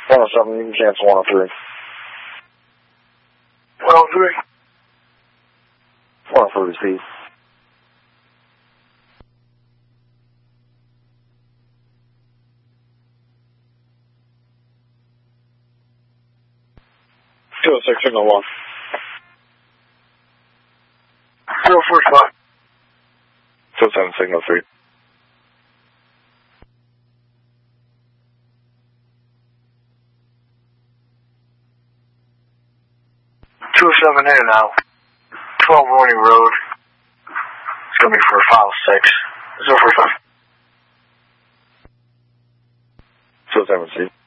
107, you can cancel 103. 103. 103, Steve. Signal 1. 045. 207, signal 3. 207 in and out. 12 Warning Road. It's going to be for file 6. 045. 207, Steve.